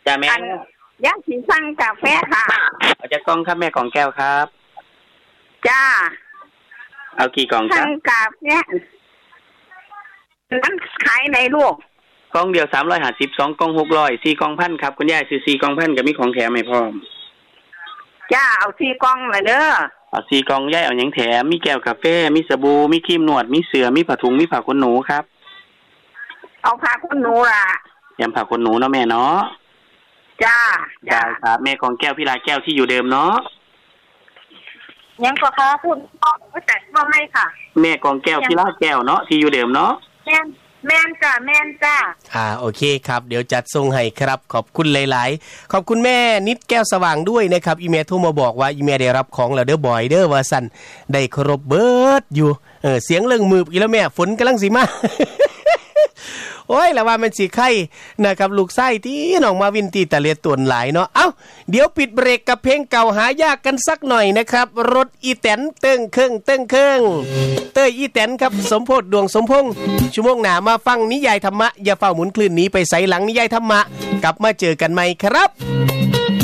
จ้าแม่อยากสิสั่งกาแฟค่ะเอาจากกล่องครับแม่ของแก้วครับจ้าเอากี่กล่องสั่งกาแฟนั้นขายในลูกกล่องเดียว350 2กล่อง600 4กล่อง1,000ครับคุณยายซื้อ4กล่อง1,000ก็มีของแถมให้พร้อมจ้าเอา4กล่องเลยเด้อเอา4กล่องยายเอาหยังแถมมีแก้วกาแฟมีสบู่มีครีมนวดมีเสื่อมีผ้าถุงมีผ้าขนหนูครับเอาผ้าขนหนูล่ะยำผ้าขนหนูเนาะแม่เนาะจ้าได้ครับแม่ของแก้วพี่ลาแก้วที่อยู่เดิมเนาะยังก็ค่ะพูดแต่ว่าไม่ค่ะแม่ของแก้วพี่ลาแก้วเนาะที่อยู่เดิมเนาะแม่นจ้าแม่นจ้าโอเคครับเดี๋ยวจัดส่งให้ครับขอบคุณหลายๆขอบคุณแม่นิดแก้วสว่างด้วยนะครับอีเมลโทรมาบอกว่าอีเมลได้รับของแล้วเด้อบ่อยเด้อว่าสั่นได้ครบเบิดอยู่เสียงเรื่องมืออีกแล้วแม่ฝนกำลังสิมา โอ้ยแล้วว่ามันสิไข่นะครับลูกไส้ที่น้องมาวินตีตะเลียตวนหลายเนาะเอ้าเดี๋ยวปิดเบรกกับเพลงเก่าหายากกันสักหน่อยนะครับรถอีแตนเติ้งเครื่องเต้ยอีแตนครับสมโพธิ์ดวงสมพงษ์ชั่วโมงหน้ามาฟังนิยายธรรมะอย่าเฝ้าหมุนคลื่นนี้ไปใส่หลังนิยายธรรมะกลับมาเจอกันใหม่ครับ